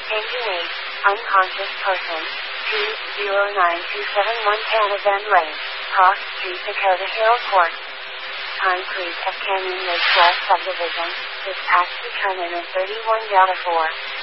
Engine 8, unconscious person, 209-271 Canavan Lane, Cross Street, Dakota Hill Court. Time please at Canyon Lake West Subdivision, dispatch to turn in at 31 Delta 4.